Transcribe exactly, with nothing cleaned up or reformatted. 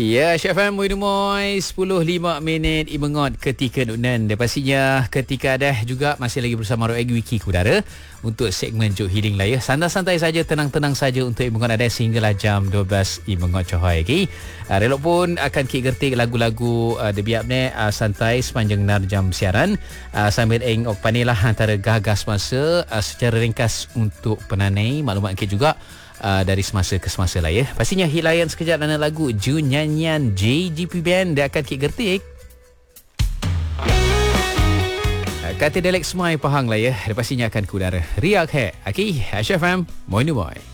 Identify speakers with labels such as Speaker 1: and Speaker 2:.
Speaker 1: Ya, Chef F M Muidumoi sepuluh lima minit imengot ketika nunan. Dan pastinya ketika dah juga masih lagi bersama Roeg Wiki Kudara untuk segmen Juk Healing lah ya. Santai-santai saja, tenang-tenang saja untuk imengot ada sehinggalah jam dua belas imengot cohoi. Okay? Uh, relok pun akan kik gertik lagu-lagu uh, debiap ni uh, santai sepanjang nar jam siaran. Uh, sambil eng ok panilah antara gagas masa uh, secara ringkas untuk penanai maklumat kik juga. Uh, dari semasa ke semasa lah ya. Pastinya hilayan sekejap dana lagu Ju nyanyian J G P Band dia akan kik gertik. Uh, kata Delek semai pahang lah ya. Dia pastinya akan ke udara. Riak he. Aki, Chef F M, Moinu Boy.